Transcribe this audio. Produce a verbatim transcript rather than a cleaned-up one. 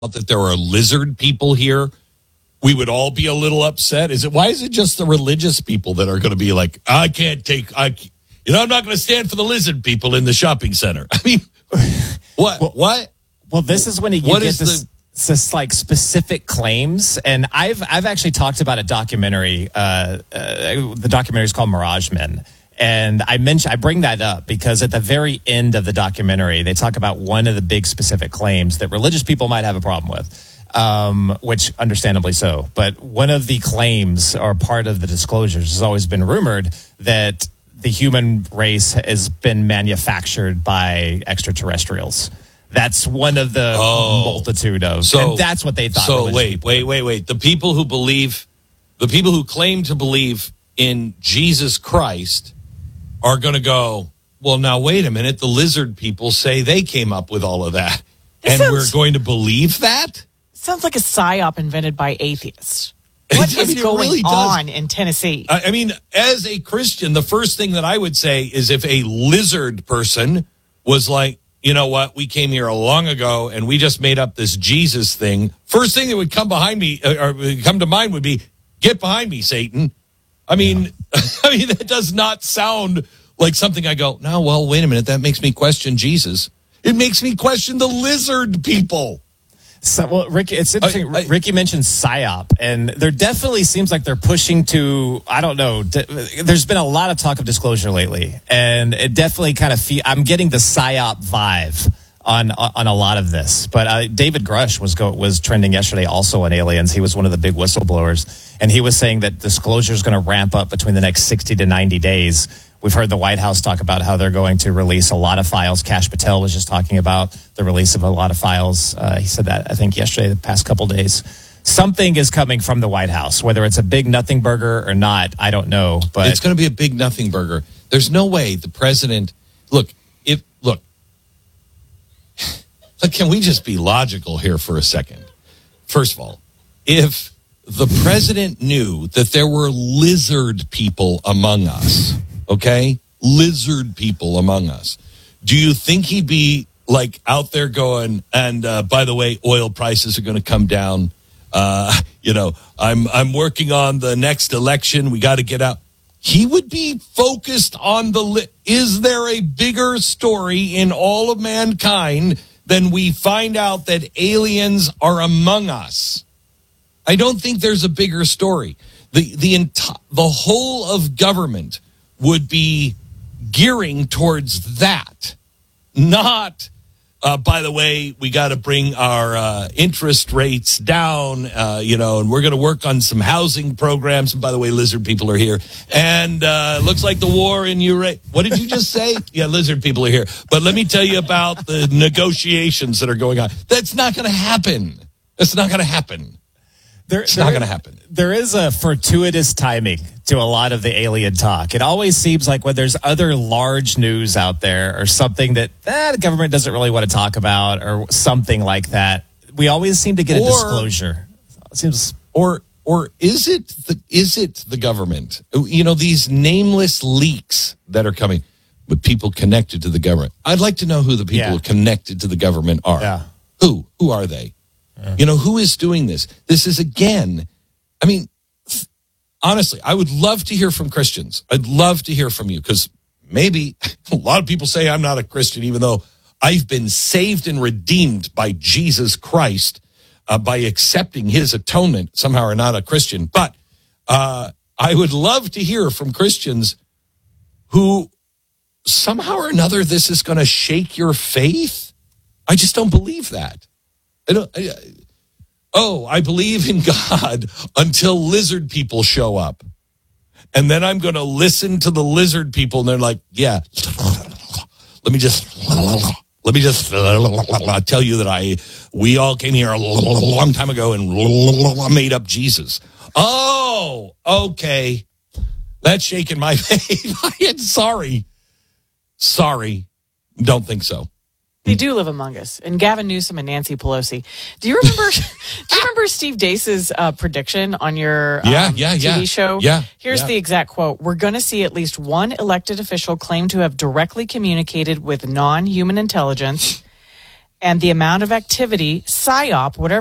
that there are lizard people here, we would all be a little upset. Is it? Why is it just the religious people that are going to be like, I can't take, I, you know, I'm not going to stand for the lizard people in the shopping center. I mean, what? Well, what? Well, this is when you what get this, the, this like specific claims, and I've I've actually talked about a documentary. Uh, uh, the documentary is called Mirage Men. And I mention I bring that up because at the very end of the documentary, they talk about one of the big specific claims that religious people might have a problem with, um, which understandably so. But one of the claims or part of the disclosures has always been rumored that the human race has been manufactured by extraterrestrials. That's one of the oh, multitude of, so, and that's what they thought. So wait, wait, wait, wait. The people who believe, the people who claim to believe in Jesus Christ are going to go, well, now, wait a minute. The lizard people say they came up with all of that. This and sounds, we're going to believe that? Sounds like a psyop invented by atheists. What I is mean, going really on in Tennessee? I, I mean, as a Christian, the first thing that I would say is if a lizard person was like, you know what, we came here long ago and we just made up this Jesus thing, first thing that would come behind me or come to mind would be, get behind me, Satan. I mean, yeah. I mean, that does not sound like something I go, no, well, wait a minute. That makes me question Jesus. It makes me question the lizard people. So, well, Ricky, it's interesting. I, I, Ricky mentioned PSYOP, and there definitely seems like they're pushing to, I don't know, d- there's been a lot of talk of disclosure lately, and it definitely kind of, fe- I'm getting the PSYOP vibe on on a lot of this. But uh, David Grush was go, was trending yesterday also on aliens. He was one of the big whistleblowers, and he was saying that disclosure is going to ramp up between the next sixty to ninety days. We've heard the White House talk about how they're going to release a lot of files. Kash Patel was just talking about the release of a lot of files. Uh, he said that, I think, yesterday, the past couple days. Something is coming from the White House. Whether it's a big nothing burger or not, I don't know. But it's going to be a big nothing burger. There's no way the president... Look, if look, can we just be logical here for a second? First of all, if the president knew that there were lizard people among us... Okay? Lizard people among us. Do you think he'd be like out there going, and uh, by the way, oil prices are going to come down. Uh, you know, I'm I'm working on the next election. We got to get out. He would be focused on the, li- is there a bigger story in all of mankind than we find out that aliens are among us? I don't think there's a bigger story. The, the, enti- the whole of government would be gearing towards that, not, uh, by the way, we got to bring our uh, interest rates down, uh, you know, and we're going to work on some housing programs. And by the way, lizard people are here. And uh, looks like the war in Ukraine. What did you just say? Yeah, lizard people are here. But let me tell you about the negotiations that are going on. That's not going to happen. That's not going to happen. There, it's there, not going to happen. There is a fortuitous timing to a lot of the alien talk. It always seems like when there's other large news out there or something that eh, the government doesn't really want to talk about or something like that, we always seem to get a or, disclosure. It seems, or or is it the is it the government? You know, these nameless leaks that are coming with people connected to the government. I'd like to know who the people yeah. connected to the government are. Yeah. Who? Who are they? Yeah. You know, who is doing this? This is, again, I mean, honestly, I would love to hear from Christians. I'd love to hear from you because maybe a lot of people say I'm not a Christian, even though I've been saved and redeemed by Jesus Christ uh, by accepting his atonement. Somehow or not a Christian. But uh, I would love to hear from Christians who somehow or another this is going to shake your faith. I just don't believe that. I don't, I, oh, I believe in God until lizard people show up. And then I'm going to listen to the lizard people and they're like, yeah, let me just, let me just tell you that I, we all came here a long time ago and made up Jesus. Oh, okay. That's shaking my faith. Sorry. Sorry. Don't think so. They do live among us, and Gavin Newsom and Nancy Pelosi. Do you remember? do you remember Steve Deace's uh, prediction on your yeah, um, yeah, T V yeah. show? Yeah. Here's yeah. the exact quote: "We're going to see at least one elected official claim to have directly communicated with non-human intelligence, and the amount of activity, PSYOP, whatever